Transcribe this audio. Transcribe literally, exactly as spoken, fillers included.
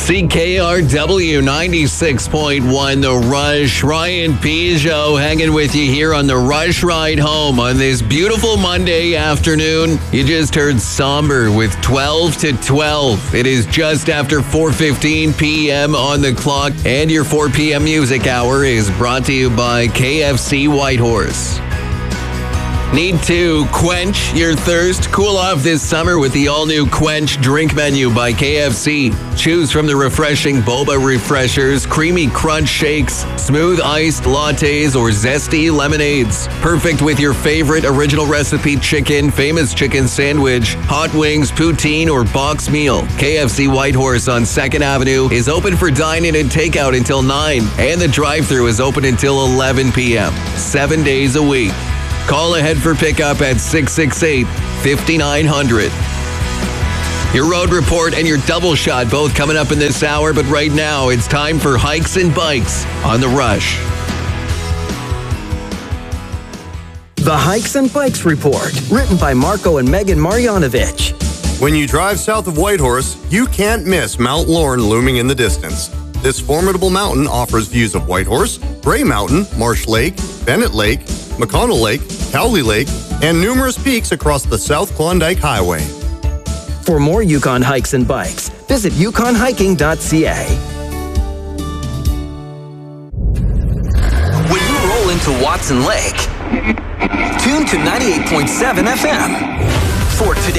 C K R W ninety-six point one, The Rush. Ryan Peugeot hanging with you here on the Rush Ride Home on this beautiful Monday afternoon. You just heard Somber with twelve to twelve. It is just after four fifteen p.m. on the clock, and your four p.m. music hour is brought to you by K F C Whitehorse. Need to quench your thirst? Cool off this summer with the all-new Quench drink menu by K F C. Choose from the refreshing boba refreshers, creamy crunch shakes, smooth iced lattes, or zesty lemonades. Perfect with your favorite original recipe chicken, famous chicken sandwich, hot wings, poutine, or box meal. K F C Whitehorse on second Avenue is open for dine-in and takeout until nine, and the drive-thru is open until eleven p.m., seven days a week. Call ahead for pickup at six six eight, five nine zero zero. Your road report and your double shot both coming up in this hour, but right now it's time for Hikes and Bikes on The Rush. The Hikes and Bikes Report, written by Marco and Megan Marjanovic. When you drive south of Whitehorse, you can't miss Mount Lorne looming in the distance. This formidable mountain offers views of Whitehorse, Gray Mountain, Marsh Lake, Bennett Lake, McConnell Lake, Cowley Lake, and numerous peaks across the South Klondike Highway. For more Yukon hikes and bikes, visit yukon hiking dot c a. When you roll into Watson Lake, tune to ninety-eight point seven F M. For today.